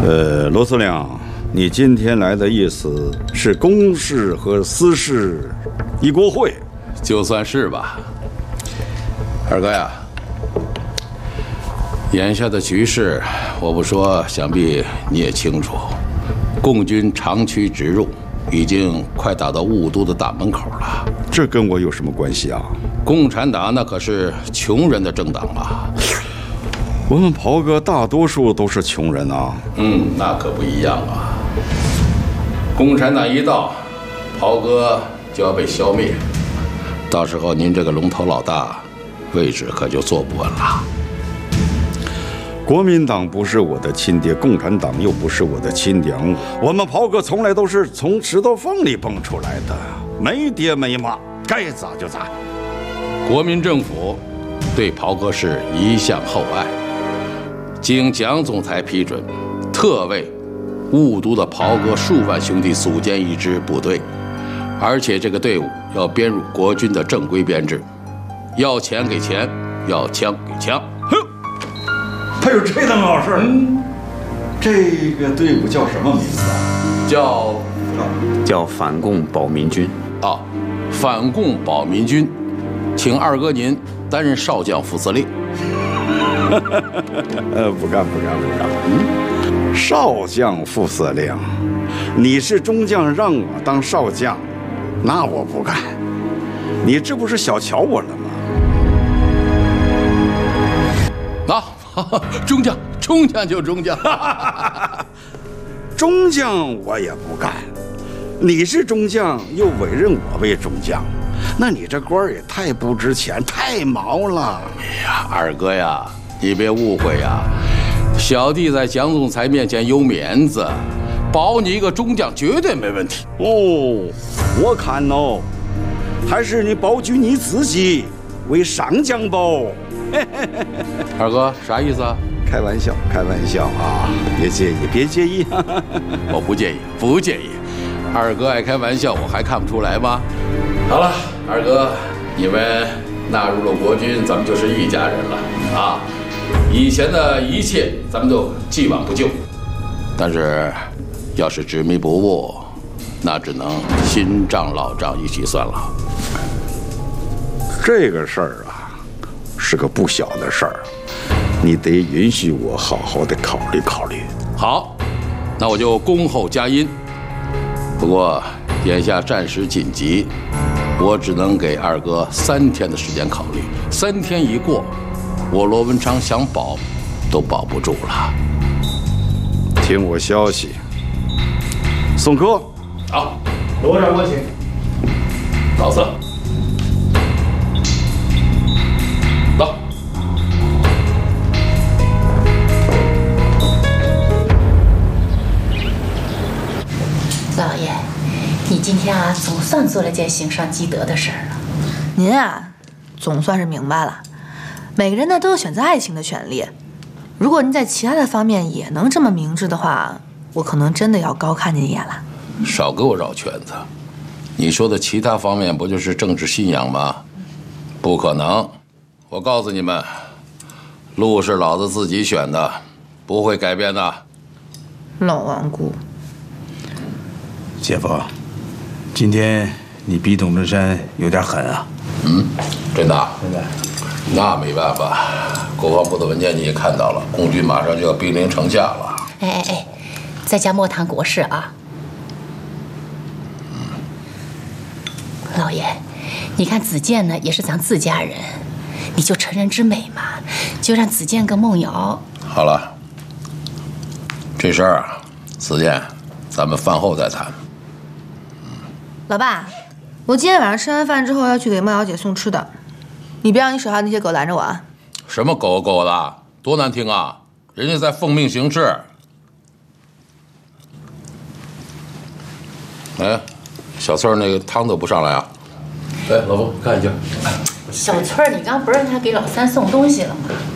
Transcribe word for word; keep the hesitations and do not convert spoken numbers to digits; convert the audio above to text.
呃，罗司令，你今天来的意思是公事和私事一锅烩？ 就算是吧。二哥呀，眼下的局势，我不说，想必你也清楚。共军长驱直入，已经快打到雾都的大门口了。 这跟我有什么关系啊？ 共产党那可是穷人的政党啊。 我们袍哥大多数都是穷人啊。 嗯，那可不一样啊。共产党一到，袍哥就要被消灭，到时候您这个龙头老大，位置可就坐不稳了。 国民党不是我的亲爹，共产党又不是我的亲娘，我们袍哥从来都是从石头缝里蹦出来的，没爹没妈，该咋就咋。 国民政府对袍哥是一向厚爱，经蒋总裁批准，特为雾都的袍哥数万兄弟组建一支部队，而且这个队伍要编入国军的正规编制，要钱给钱，要枪给枪。 哼，还有这等好事？嗯，这个队伍叫什么名字啊？ 叫叫反共保民军。 啊，反共保民军，请二哥您担任少将副司令。 呃，不干不干不干。嗯，少将副司令，你是中将，让我当少将，那我不干。你这不是小瞧我了吗？ 啊，中将，中将就中将。 中将我也不干。你是中将，又委任我为中将，那你这官也太不值钱，太毛了。 哎呀，二哥呀，你别误会呀，小弟在蒋总裁面前有面子，保你一个中将绝对没问题。 哦，我看哦，还是你保举你自己为上将保。 二哥啥意思啊？ 开玩笑，开玩笑啊，别介意，别介意。 我不介意，不介意。二哥爱开玩笑，我还看不出来吗？好了，二哥，你们纳入了国军，咱们就是一家人了啊！以前的一切咱们都既往不咎，但是要是执迷不悟，那只能新账老账一起算了。 这个事儿啊，是个不小的事儿，你得允许我好好的考虑考虑。 好，那我就恭候佳音。不过眼下战时紧急，我只能给二哥三天的时间考虑。三天一过，我罗文昌想保都保不住了。 听我消息，宋科。 好，罗长官请。老四，到。 老爷，你今天啊，总算做了件行上积德的事儿了。 您啊，总算是明白了，每个人呢都有选择爱情的权利。如果您在其他的方面也能这么明智的话，我可能真的要高看您一眼了。 少给我绕圈子！你说的其他方面不就是政治信仰吗？不可能！我告诉你们，路是老子自己选的，不会改变的。 老顽固。 姐夫，今天你逼董振山有点狠啊！ 嗯，真的？ 真的。 那没办法，国防部的文件你也看到了，共军马上就要兵临城下了。 哎哎哎，在家莫谈国事啊！ 嗯， 老爷，你看子健呢，也是咱自家人，你就成人之美嘛，就让子健跟梦瑶。 好了，这事儿啊，子健，咱们饭后再谈。 老爸，我今天晚上吃完饭之后要去给梦瑶姐送吃的，你别让你手下那些狗拦着我啊！ 什么狗狗的，多难听啊！人家在奉命行事。哎，小翠儿那个汤都不上来啊？哎，老傅看一下。 小翠儿，你刚不是让他给老三送东西了吗？